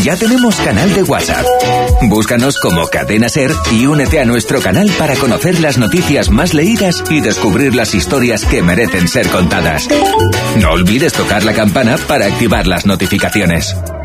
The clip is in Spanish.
Ya tenemos canal de WhatsApp. Búscanos como Cadena Ser y únete a nuestro canal para conocer las noticias más leídas y descubrir las historias que merecen ser contadas. No olvides tocar la campana para activar las notificaciones.